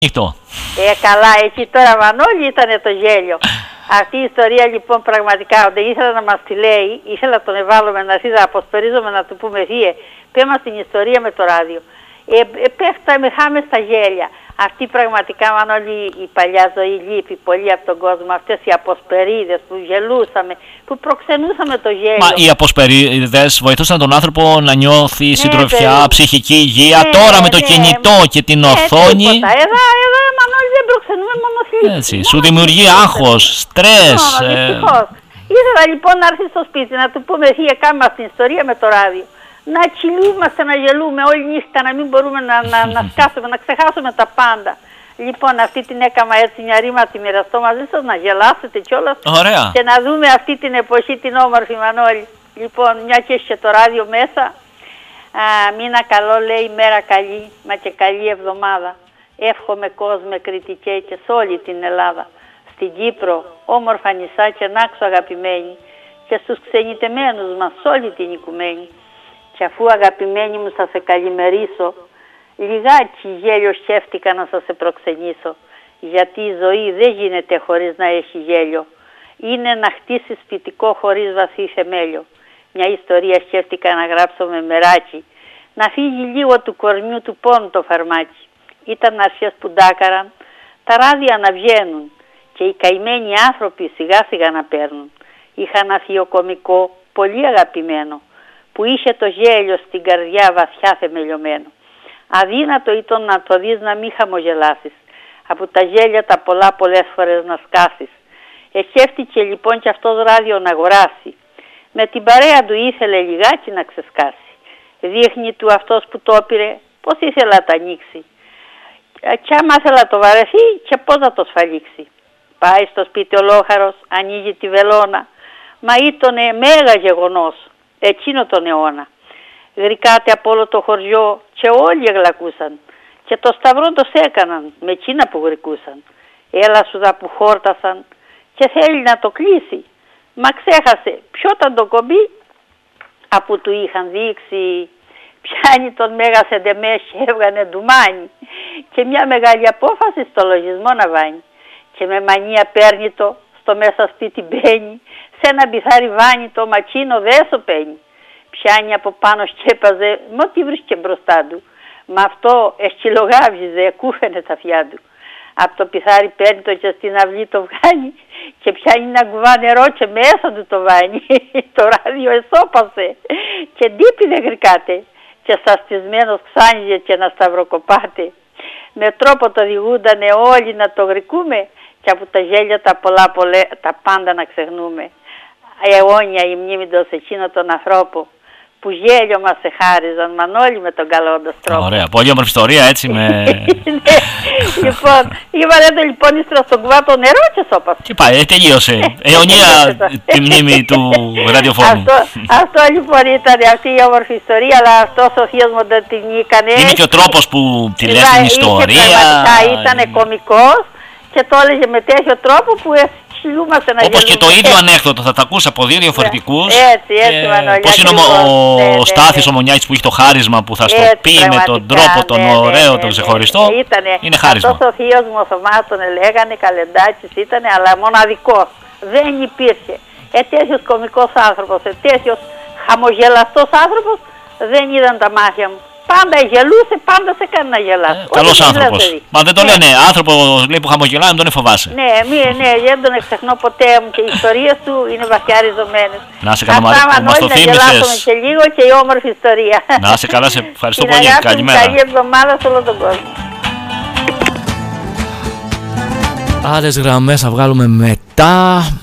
Νύχτο. Καλά, εκεί τώρα Μανώλη ήταν το γέλιο. Αυτή η ιστορία λοιπόν πραγματικά όταν ήθελα να μας τη λέει, ήθελα να τον εβάλουμε να έρθει να αποσπερίζομαι να του πούμε θύε, πέμα την ιστορία με το ράδιο. Πέφταμε, χάμε στα γέλια. Αυτή πραγματικά Μανώλη η παλιά ζωή λείπει πολύ από τον κόσμο. Αυτές οι αποσπερίδες που γελούσαμε, που προξενούσαμε το γέλιο. Μα οι αποσπερίδες βοηθούσαν τον άνθρωπο να νιώθει συντροφιά, ψυχική υγεία. Τώρα με το κινητό και την οθόνη. Εδώ Μανώλη δεν προξενούμε μόνο θλίψη. Έτσι, σου δημιουργεί άγχος, στρες. Δυστυχώς. Ήθελα λοιπόν να έρθει στο σπίτι να του πούμε θύε κάνουμε αυτή την ιστορία με το ράδιο. Να τσιλούμαστε, να γελούμε όλη νύχτα, να μην μπορούμε να σκάσουμε, να ξεχάσουμε τα πάντα. Λοιπόν, αυτή την έκαμα έτσι μια ρήμα τη μοιραστώ μαζί σας, να γελάσετε κιόλας. Ωραία. Και να δούμε αυτή την εποχή την όμορφη Μανώλη. Λοιπόν, μια και έχει και το ράδιο μέσα. Μήνα καλό λέει, μέρα καλή, μα και καλή εβδομάδα. Εύχομαι κόσμε κριτικέ και σε όλη την Ελλάδα. Στην Κύπρο, όμορφα νησάκια να ξω αγαπημένοι. Και στους ξενιτεμένους μας όλη την οικουμένη. Και αφού αγαπημένοι μου θα σε καλημερίσω, λιγάκι γέλιο σκέφτηκα να σας προξενήσω. Γιατί η ζωή δεν γίνεται χωρίς να έχει γέλιο. Είναι να χτίσει σπιτικό χωρίς βαθύ θεμέλιο. Μια ιστορία σκέφτηκα να γράψω με μεράκι. Να φύγει λίγο του κορμιού του πόνου το φαρμάκι. Ήταν αρχές που ντάκαραν, τα ράδια να βγαίνουν και οι καημένοι άνθρωποι σιγά σιγά να παίρνουν. Είχα ένα θείο κωμικό πολύ αγαπημένο, που είχε το γέλιο στην καρδιά βαθιά θεμελιωμένο. Αδύνατο ήταν να το δεις να μην χαμογελάσεις, από τα γέλια τα πολλά πολλές φορές να σκάσεις. Σκέφτηκε λοιπόν και αυτός ράδιο να αγοράσει. Με την παρέα του ήθελε λιγάκι να ξεσκάσει. Δείχνει του αυτός που το πήρε πως ήθελα να τα ανοίξει. Και άμα ήθελα το βαρεθεί και πώς να το σφαλίξει. Πάει στο σπίτι ο λόχαρος, ανοίγει τη βελόνα. Μα ήτονε μέγα γεγονός εκείνο τον αιώνα. Γρικάτε από όλο το χωριό και όλοι εγλακούσαν. Και το σταυρό το έκαναν με εκείνα που γρικούσαν. Έλα σου δα που χόρτασαν και θέλει να το κλείσει. Μα ξέχασε ποιο ήταν το κομπί από του είχαν δείξει. Πιάνει τον μέγα σεντεμέ και έβγανε ντουμάνι. Και μια μεγάλη απόφαση στο λογισμό να βάνει. Και με μανία παίρνει το στο μέσα σπίτι μπαίνει. Σε ένα μπιθάρι βάνει το ματσίνο δέσο παίνει. Πιάνει από πάνω σκέπαζε, μα τι βρίσκε μπροστά του. Μα αυτό εσκυλογάβιζε, κούφαινε τα αυτιά του. Από το πιθάρι παίρνει το και στην αυλή το βγάνει και πιάνει να κουβά νερό και μέσα του το βάνει. Το ράδιο εσώπασε και ντύπηδε γρικάτε και σαστισμένος ξάνιζε και να σταυροκοπάτε. Με τρόπο το διηγούντανε όλοι να το γρικούμε και από τα γέλια τα πολλά τα πάντα να ξεχνούμε. Αιώνια η μνήμη τους εκείνο τον ανθρώπο που γέλιο μας εχάριζαν Μανώλη με τον καλόντος τρόπο. Ωραία, πολύ όμορφη ιστορία έτσι με... Λοιπόν, είπανε το λοιπόν ύστερα στον κουβά το νερό και σώπασε. Και πάει, τελείωσε. Αιωνία τη μνήμη του ραδιοφώνου. Αυτό λοιπόν ήταν αυτή η όμορφη ιστορία, αλλά αυτός ο θείος μου δεν την έκανε. Είναι και ο τρόπος που τη λες την ιστορία. Ήταν κωμικός και το έλεγε με τέτοιο τρόπο που όπως και το ίδιο ανέκδοτο θα τα ακούσει από δύο διαφορετικούς. Έτσι, Μανώλη. Πώς είναι ο Στάθης ο Μονιάκης που έχει το χάρισμα που θα στο πει με τον τρόπο τον ωραίο, τον ξεχωριστό. Είναι χάρισμα. Αυτός ο θείος μου ο Θωμάς τον λέγανε, Καλεντάκης ήτανε, αλλά μοναδικός. Δεν υπήρχε. Τέτοιος κωμικός άνθρωπος, τέτοιος χαμογελαστός άνθρωπος δεν είδαν τα μάτια μου. Πάντα γελούσε, πάντα σε κάνει να γελάσει. Καλός άνθρωπος. Μα δεν το λένε άνθρωπο λέει, που χαμογελάει, δεν τον φοβάσαι. Ναι, δεν τον ξεχνώ ποτέ μου και οι ιστορίες του είναι βαθιά ριζωμένες. Να σε καλά, μας το θύμισες. Να γελάσουμε και λίγο και η όμορφη ιστορία. Να σε καλά, σε ευχαριστώ πολύ. Καλημέρα. Καλή εβδομάδα σε όλο τον κόσμο. Άλλες γραμμές θα βγάλουμε μετά.